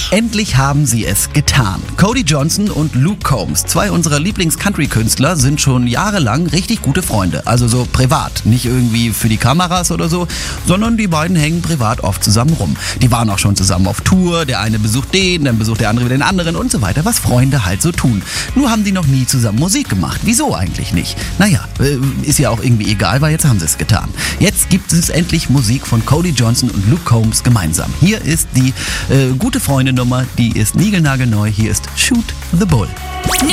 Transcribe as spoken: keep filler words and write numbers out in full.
Endlich haben sie es getan. Cody Johnson und Luke Combs, zwei unserer Lieblings-Country-Künstler, sind schon jahrelang richtig gute Freunde. Also so privat, nicht irgendwie für die Kameras oder so, sondern die beiden hängen privat oft zusammen rum. Die waren auch schon zusammen auf Tour, der eine besucht den, dann besucht der andere wieder den anderen und so weiter, was Freunde halt so tun. Nur haben die noch nie zusammen Musik gemacht. Wieso eigentlich nicht? Naja, ist ja auch irgendwie egal, weil jetzt haben sie es getan. Jetzt gibt es endlich Musik von Cody Johnson und Luke Combs gemeinsam. Hier ist die äh, gute Freunde Nummer, die ist niegelnagelneu. Hier ist Shoot the Bull.